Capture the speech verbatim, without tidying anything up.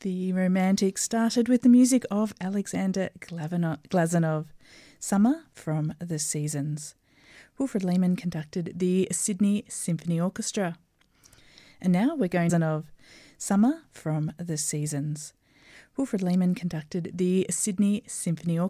The Romantics started with the music of Alexander Glavino- Glazunov, Summer from the Seasons. Wilfred Lehman conducted the Sydney Symphony Orchestra. And now we're going to of Summer from the Seasons. Wilfred Lehman conducted the Sydney Symphony Orchestra.